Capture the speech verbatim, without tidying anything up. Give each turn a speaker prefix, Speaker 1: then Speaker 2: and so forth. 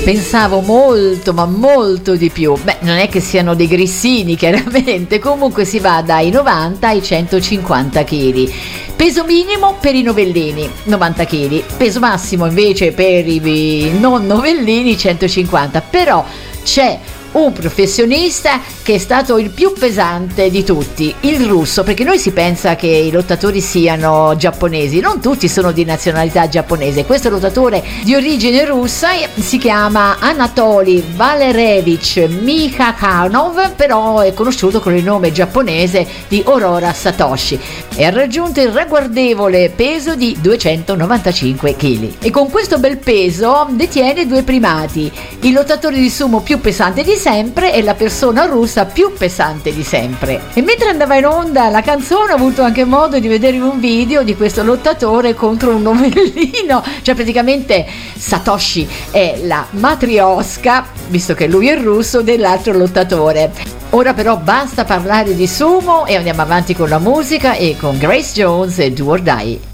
Speaker 1: Pensavo molto, ma molto di più. Beh, non è che siano dei grissini, chiaramente. Comunque si va dai novanta ai centocinquanta chili. Peso minimo per i novellini, novanta chili. Peso massimo invece per i non novellini, centocinquanta. Però c'è un professionista che è stato il più pesante di tutti, il russo, perché noi si pensa che i lottatori siano giapponesi, non tutti sono di nazionalità giapponese. Questo lottatore di origine russa si chiama Anatoly Valerevich Mikhakanov, però è conosciuto con il nome giapponese di Aurora Satoshi e ha raggiunto il ragguardevole peso di duecentonovantacinque chili e con questo bel peso detiene due primati: il lottatore di sumo più pesante di sempre e la persona russa più pesante di sempre. E mentre andava in onda la canzone ho avuto anche modo di vedere un video di questo lottatore contro un novellino, cioè praticamente Satoshi è la matriosca, visto che lui è russo, dell'altro lottatore. Ora però basta parlare di sumo e andiamo avanti con la musica e con Grace Jones e Do or Die.